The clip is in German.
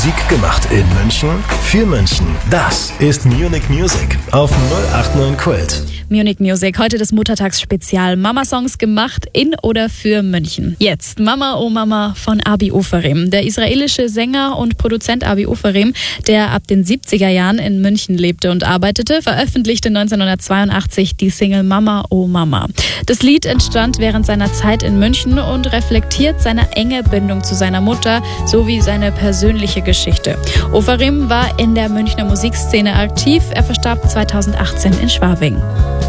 Musik gemacht in München, für München. Das ist Munich Music auf 089 Kult. Munich Music, heute das Muttertagsspezial. Mama-Songs gemacht in oder für München. Jetzt Mama, oh Mama von Abi Oferim. Der israelische Sänger und Produzent Abi Oferim, der ab den 70er Jahren in München lebte und arbeitete, veröffentlichte 1982 die Single Mama, oh Mama. Das Lied entstand während seiner Zeit in München und reflektiert seine enge Bindung zu seiner Mutter sowie seine persönliche Geschichte. Oferim war in der Münchner Musikszene aktiv. Er verstarb 2018 in Schwabing.